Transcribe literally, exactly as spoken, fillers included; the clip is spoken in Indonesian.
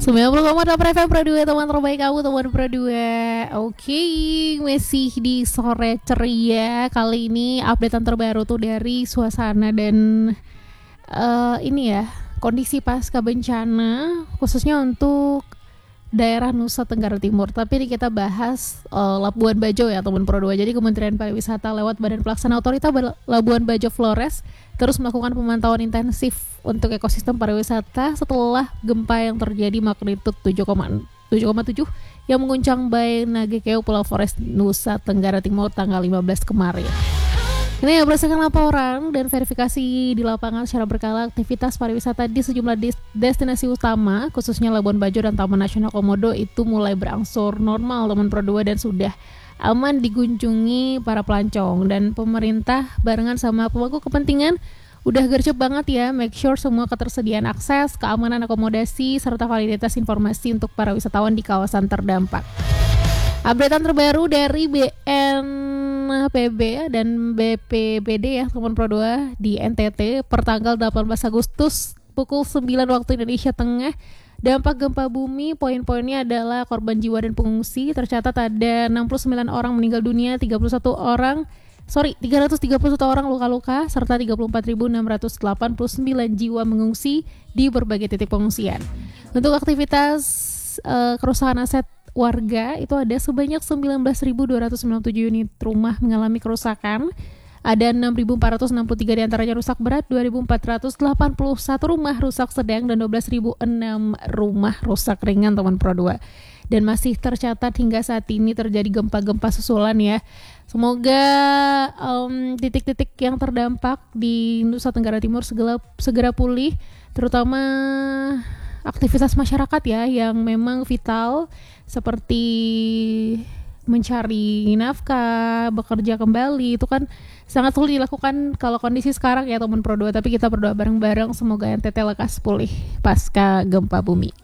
sembilan puluh koma delapan F M Pro dua, teman terbaik kamu, teman Pro dua. Oke, masih di sore ceria. Kali ini updatean terbaru tuh dari suasana dan uh, ini ya, kondisi pasca bencana khususnya untuk daerah Nusa Tenggara Timur. Tapi ini kita bahas uh, Labuan Bajo ya teman Pro dua. Jadi Kementerian Pariwisata lewat Badan Pelaksana Otorita Labuan Bajo Flores terus melakukan pemantauan intensif untuk ekosistem pariwisata setelah gempa yang terjadi magnitudo tujuh koma tujuh yang mengguncang Bay Nagekeo Pulau Flores Nusa Tenggara Timur tanggal lima belas kemarin. Ini ya, berdasarkan laporan dan verifikasi di lapangan secara berkala, aktivitas pariwisata di sejumlah des- destinasi utama, khususnya Labuan Bajo dan Taman Nasional Komodo itu mulai berangsur normal teman Pro dua dan sudah aman dikunjungi para pelancong. Dan pemerintah barengan sama pemangku kepentingan udah gercep banget ya, make sure semua ketersediaan akses, keamanan akomodasi, serta validitas informasi untuk para wisatawan di kawasan terdampak. Updatean terbaru dari B N P B dan B P B D ya teman Pro dua di N T T per tanggal delapan belas Agustus pukul sembilan waktu Indonesia Tengah. Dampak gempa bumi, poin-poinnya adalah korban jiwa dan pengungsi. Tercatat ada enam puluh sembilan orang meninggal dunia, tiga puluh satu orang sorry tiga ratus tiga puluh satu orang luka-luka, serta tiga puluh empat ribu enam ratus delapan puluh sembilan jiwa mengungsi di berbagai titik pengungsian. Untuk aktivitas uh, kerusakan aset warga itu ada sebanyak sembilan belas ribu dua ratus sembilan puluh tujuh unit rumah mengalami kerusakan. Ada enam ribu empat ratus enam puluh tiga diantaranya rusak berat, dua ribu empat ratus delapan puluh satu rumah rusak sedang, dan dua belas ribu enam rumah rusak ringan teman Pro dua. Dan masih tercatat hingga saat ini terjadi gempa-gempa susulan ya. Semoga um, titik-titik yang terdampak di Nusa Tenggara Timur segera, segera pulih, terutama aktivitas masyarakat ya yang memang vital seperti mencari nafkah, bekerja kembali, itu kan sangat sulit dilakukan kalau kondisi sekarang ya teman Pro dua. Tapi kita berdoa bareng-bareng semoga N T T lekas pulih pasca gempa bumi.